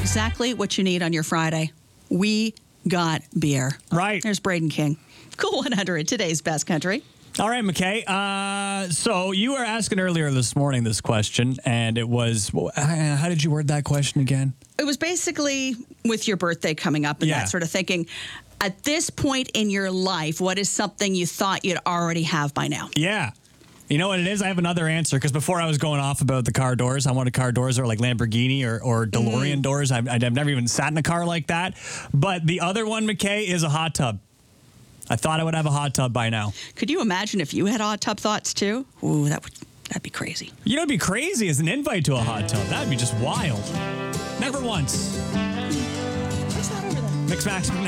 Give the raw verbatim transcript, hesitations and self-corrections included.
exactly what you need on your Friday. We got beer. Right. There's Braden King. Cool one hundred, today's best country. All right, McKay. Uh, so you were asking earlier this morning this question, and it was, well, how did you word that question again? It was basically with your birthday coming up and Yeah. that sort of thinking. At this point in your life, what is something you thought you'd already have by now? Yeah. You know what it is? I have another answer, because before I was going off about the car doors, I wanted car doors that are like Lamborghini or, or DeLorean Mm. doors. I've, I've never even sat in a car like that. But the other one, McKay, is a hot tub. I thought I would have a hot tub by now. Could you imagine if you had hot tub thoughts too? Ooh, that would that'd be crazy. You know, it'd be crazy as an invite to a hot tub. That would be just wild. Never once. What's that over there? Mix Max next.